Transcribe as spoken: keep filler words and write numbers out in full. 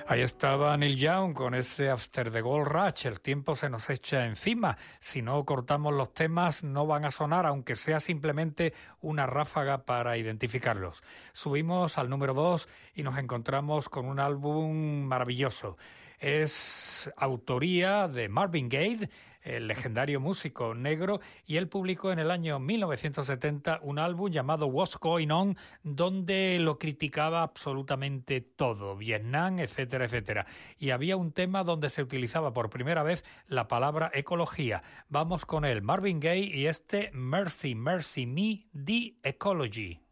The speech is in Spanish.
Ahí estaba Neil Young con ese After the Gold Rush. El tiempo se nos echa encima. Si no cortamos los temas, no van a sonar, aunque sea simplemente una ráfaga para identificarlos. Subimos al número dos y nos encontramos con un álbum maravilloso. Es autoría de Marvin Gaye, el legendario músico negro, y él publicó en el año mil novecientos setenta un álbum llamado What's Going On, donde lo criticaba absolutamente todo, Vietnam, etcétera, etcétera. Y había un tema donde se utilizaba por primera vez la palabra ecología. Vamos con él, Marvin Gaye, y este Mercy, Mercy Me, The Ecology.